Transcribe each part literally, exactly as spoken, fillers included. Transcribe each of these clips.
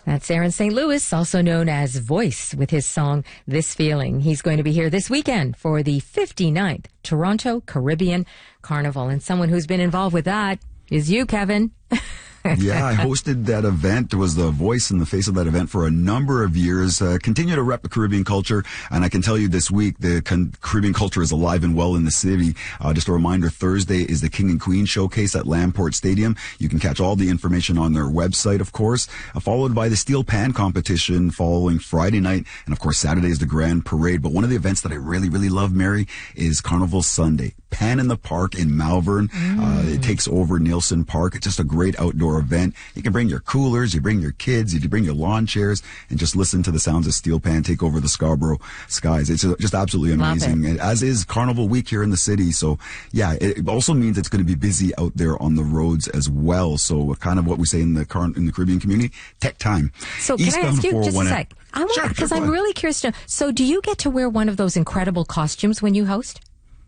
That's Aaron Saint Louis, also known as Voice, with his song This Feeling. He's going to be here this weekend for the fifty-ninth Toronto Caribbean Carnival. And someone who's been involved with that is you, Kevin. Yeah, I hosted that event, was the voice and the face of that event for a number of years, uh, continue to rep the Caribbean culture, and I can tell you this week, the con- Caribbean culture is alive and well in the city. Uh, just a reminder, Thursday is the King and Queen Showcase at Lamport Stadium. You can catch all the information on their website, of course, uh, followed by the Steel Pan competition following Friday night, and of course Saturday is the Grand Parade. But one of the events that I really, really love, Mary, is Carnival Sunday. Pan in the Park in Malvern. Mm. Uh, it takes over Nielsen Park. It's just a great outdoor event. You can bring your coolers, you bring your kids, you can bring your lawn chairs, and just listen to the sounds of Steel Pan take over the Scarborough skies. It's just absolutely amazing, and as is Carnival Week here in the city. So, yeah, it also means it's going to be busy out there on the roads as well. So, kind of what we say in the car- in the Caribbean community, tech time. So, can Eastbound I ask you just a sec? I want, sure, because sure, I'm really curious to know. So, do you get to wear one of those incredible costumes when you host?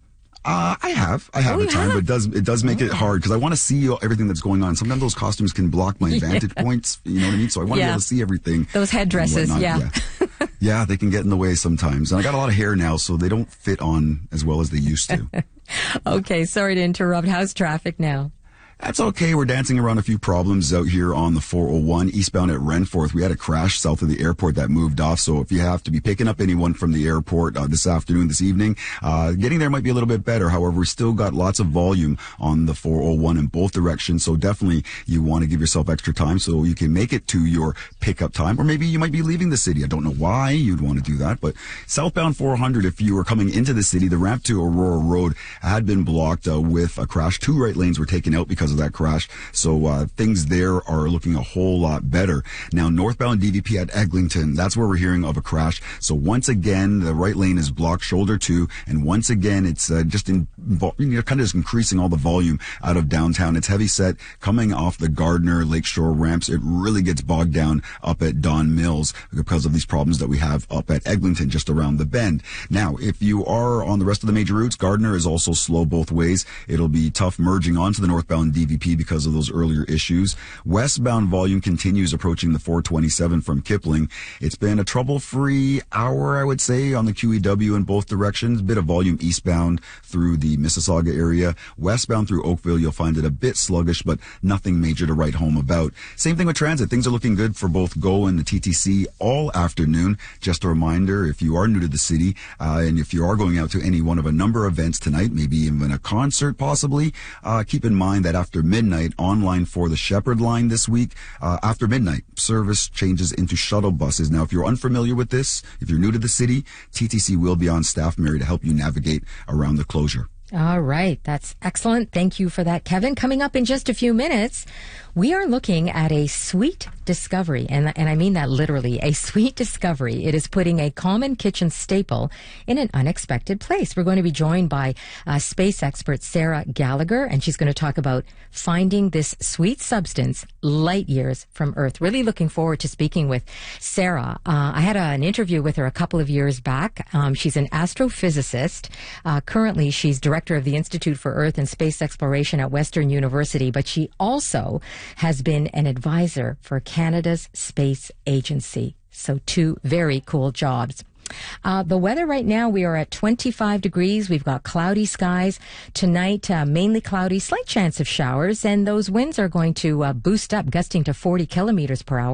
Uh, I have, I have oh, at time, have? but it does, it does make oh. it hard because I want to see everything that's going on. Sometimes those costumes can block my yeah. vantage points, you know what I mean? So I want to yeah. be able to see everything. Those headdresses, yeah. Yeah. yeah, they can get in the way sometimes. And I got a lot of hair now, so they don't fit on as well as they used to. Okay, sorry to interrupt. How's traffic now? That's okay. We're dancing around a few problems out here on the four oh one eastbound at Renforth. We had a crash south of the airport that moved off. So if you have to be picking up anyone from the airport uh, this afternoon, this evening, uh, getting there might be a little bit better. However, we still got lots of volume on the four oh one in both directions. So definitely you want to give yourself extra time so you can make it to your pickup time. Or maybe you might be leaving the city. I don't know why you'd want to do that, but southbound four hundred, if you were coming into the city, the ramp to Aurora Road had been blocked uh, with a crash. Two right lanes were taken out because of that crash. So uh, things there are looking a whole lot better. Now, northbound D V P at Eglinton, that's where we're hearing of a crash. So once again, the right lane is blocked, shoulder two, and once again, it's uh, just in, you know, kind of just increasing all the volume out of downtown. It's heavy set coming off the Gardner Lakeshore ramps. It really gets bogged down up at Don Mills because of these problems that we have up at Eglinton just around the bend. Now, if you are on the rest of the major routes, Gardner is also slow both ways. It'll be tough merging onto the northbound D V P because of those earlier issues. Westbound volume continues approaching the four twenty-seven from Kipling. It's been a trouble-free hour, I would say, on the Q E W in both directions. Bit of volume eastbound through the Mississauga area. Westbound through Oakville, you'll find it a bit sluggish, but nothing major to write home about. Same thing with transit. Things are looking good for both GO and the T T C all afternoon. Just a reminder, if you are new to the city, uh, and if you are going out to any one of a number of events tonight, maybe even a concert possibly, uh, keep in mind that after midnight, online for the Shepherd line this week, uh, after midnight, service changes into shuttle buses. Now, if you're unfamiliar with this, if you're new to the city, T T C will be on staff, Mary, to help you navigate around the closure. All right. That's excellent. Thank you for that, Kevin. Coming up in just a few minutes, we are looking at a sweet discovery, and, and I mean that literally, a sweet discovery. It is putting a common kitchen staple in an unexpected place. We're going to be joined by uh, space expert Sarah Gallagher, and she's going to talk about finding this sweet substance light years from Earth. Really looking forward to speaking with Sarah. Uh, I had a, an interview with her a couple of years back. Um, she's an astrophysicist. Uh, currently, she's director of the Institute for Earth and Space Exploration at Western University, but she also has been an advisor for Canada's Space Agency. So two very cool jobs. Uh, the weather right now, we are at twenty-five degrees. We've got cloudy skies. Tonight, uh, mainly cloudy, slight chance of showers, and those winds are going to uh, boost up, gusting to forty kilometers per hour.